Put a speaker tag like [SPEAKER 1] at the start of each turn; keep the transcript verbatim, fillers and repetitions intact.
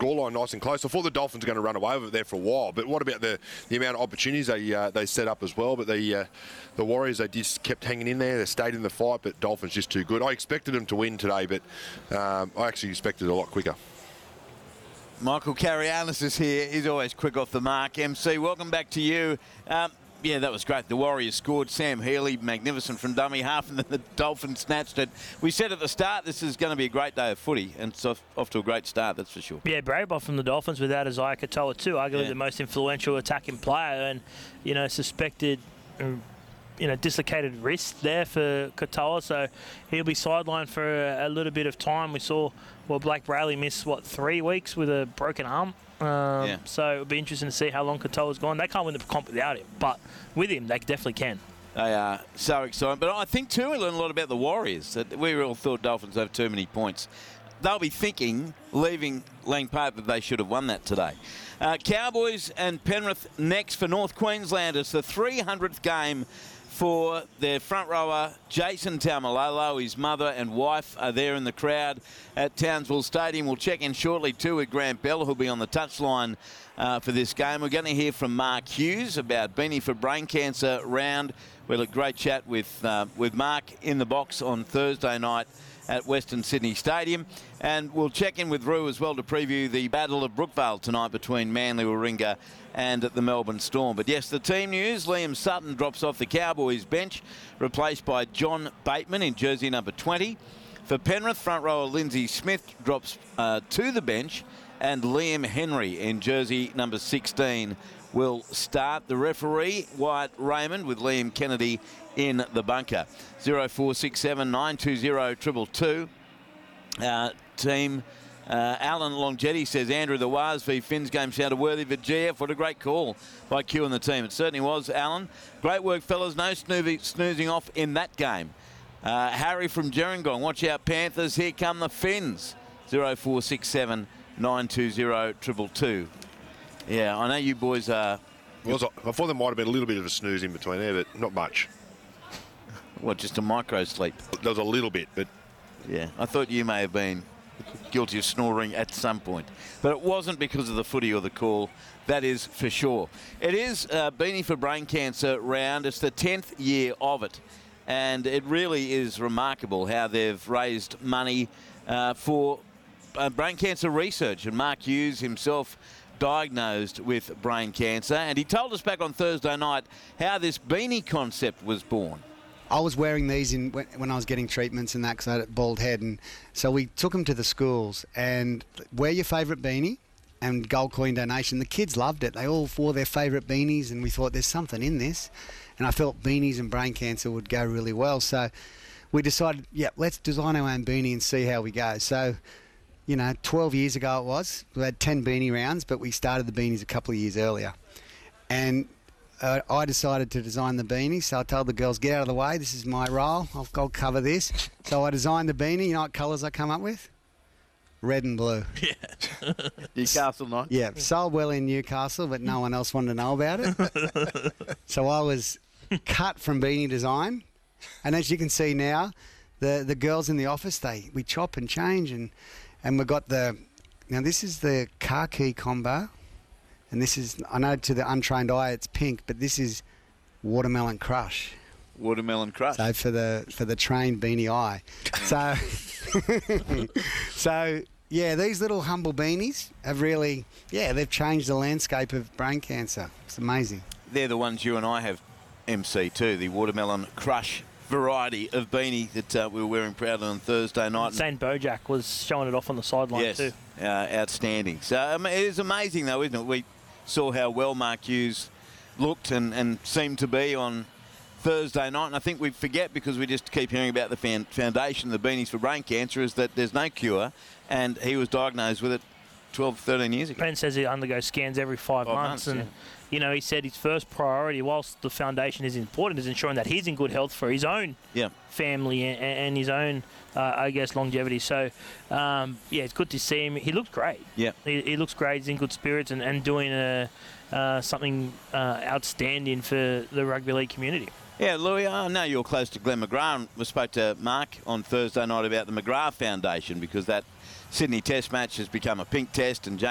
[SPEAKER 1] scoreline nice and close. I thought the Dolphins were going to run away with it there for a while, but what about the, the amount of opportunities they uh, they set up as well? But the uh, the Warriors, they just kept hanging in there. They stayed in the fight, but Dolphins just too good. I expected them to win today, but um, I actually expected it a lot quicker.
[SPEAKER 2] Michael Carianis is here. He's always quick off the mark. M C, welcome back to you. Um, Yeah, that was great. The Warriors scored. Sam Healy, magnificent from dummy half, and then the Dolphins snatched it. We said at the start this is going to be a great day of footy, and it's off, off to a great start, that's for sure.
[SPEAKER 3] Yeah, brave off from the Dolphins without Isaiah Katoa too, arguably
[SPEAKER 2] yeah.
[SPEAKER 3] the most influential attacking player, and, you know, suspected, you know, dislocated wrist there for Katoa, so he'll be sidelined for a, a little bit of time. We saw, well, Blake Brayley miss, what, three weeks with a broken arm? Um, yeah. So it'll be interesting to see how long Katoa's gone. They can't win the comp without him, but with him, they definitely can.
[SPEAKER 2] They are so excited. But I think, too, we learned a lot about the Warriors. That we all thought Dolphins have too many points. They'll be thinking, leaving Lang Park, that they should have won that today. Uh, Cowboys and Penrith next for North Queensland. It's the three hundredth game for their front rower, Jason Taumalolo. His mother and wife are there in the crowd at Townsville Stadium. We'll check in shortly too with Grant Bell, who'll be on the touchline uh, for this game. We're going to hear from Mark Hughes about Beanie for Brain Cancer round. We had a great chat with, uh, with Mark in the box on Thursday night at Western Sydney Stadium. And we'll check in with Roo as well to preview the Battle of Brookvale tonight between Manly Warringah and the Melbourne Storm. But yes, the team news. Liam Sutton drops off the Cowboys bench, replaced by John Bateman in jersey number twenty. For Penrith, front rower Lindsay Smith drops uh, to the bench, and Liam Henry in jersey number sixteen will start. The referee, Wyatt Raymond, with Liam Kennedy in the bunker. zero four six seven nine two zero two two two. Uh, team... Uh, Alan Longjetti says, Andrew, the Waz v Finns game sounded worthy of a G F. What a great call by Q and the team. It certainly was, Alan. Great work, fellas. No snoozing, snoozing off in that game. Uh, Harry from Gerringong, watch out, Panthers. Here come the Finns. zero four six seven nine two zero two two two. Yeah, I know you boys are...
[SPEAKER 1] Was, I thought there might have been a little bit of a snooze in between there, but not much.
[SPEAKER 2] What, just a micro sleep?
[SPEAKER 1] There was a little bit, but...
[SPEAKER 2] Yeah, I thought you may have been guilty of snoring at some point. But it wasn't because of the footy or the call, that is for sure. It is uh, Beanie for Brain Cancer round. It's the tenth year of it. And it really is remarkable how they've raised money uh, for uh, brain cancer research. And Mark Hughes himself diagnosed with brain cancer. And he told us back on Thursday night how this beanie concept was born.
[SPEAKER 4] I was wearing these in when, when I was getting treatments and that because I had a bald head. And so we took them to the schools and wear your favourite beanie and gold coin donation. The kids loved it. They all wore their favourite beanies and we thought there's something in this. And I felt beanies and brain cancer would go really well. So we decided, yeah, let's design our own beanie and see how we go. So, you know, twelve years ago it was. We had ten beanie rounds, but we started the beanies a couple of years earlier. And Uh, I decided to design the beanie, so I told the girls, get out of the way, this is my role, I'll, I'll cover this. So I designed the beanie. You know what colours I come up with? Red and blue.
[SPEAKER 2] Yeah. Newcastle night.
[SPEAKER 4] Yeah, sold well in Newcastle, but no one else wanted to know about it. So I was cut from beanie design, and as you can see now, the, the girls in the office, they we chop and change, and, and we've got the, now this is the khaki combo. And this is, I know to the untrained eye it's pink, but this is watermelon crush.
[SPEAKER 2] Watermelon crush.
[SPEAKER 4] So for the for the trained beanie eye. So, so yeah, these little humble beanies have really, yeah, they've changed the landscape of brain cancer. It's amazing.
[SPEAKER 2] They're the ones you and I have, M C, too, the watermelon crush variety of beanie that uh, we were wearing proudly on Thursday night.
[SPEAKER 3] Saint Bojack was showing it off on the sideline
[SPEAKER 2] yes,
[SPEAKER 3] too.
[SPEAKER 2] Uh, outstanding. So um, it is amazing, though, isn't it? We saw how well Mark Hughes looked and, and seemed to be on Thursday night. And I think we forget, because we just keep hearing about the fan- foundation, the Beanies for Brain Cancer, is that there's no cure. And he was diagnosed with it twelve, thirteen years ago.
[SPEAKER 3] Ben says he undergoes scans every five,
[SPEAKER 2] five
[SPEAKER 3] months.
[SPEAKER 2] months
[SPEAKER 3] and,
[SPEAKER 2] yeah.
[SPEAKER 3] you know, he said his first priority, whilst the foundation is important, is ensuring that he's in good health for his own
[SPEAKER 2] yeah.
[SPEAKER 3] family and, and his own, uh, I guess, longevity. So, um, yeah, it's good to see him. He looks great.
[SPEAKER 2] Yeah.
[SPEAKER 3] He, he looks great. He's in good spirits and, and doing a, uh, something uh, outstanding for the rugby league community.
[SPEAKER 2] Yeah, Louis, I know you're close to Glenn McGrath, and we spoke to Mark on Thursday night about the McGrath Foundation, because that Sydney Test match has become a pink test, and James